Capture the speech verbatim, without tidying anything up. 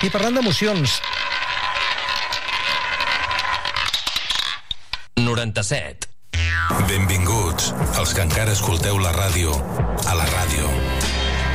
aquí parlant d'emocions. noranta-set. Benvinguts, els que encara escolteu la ràdio, a la ràdio.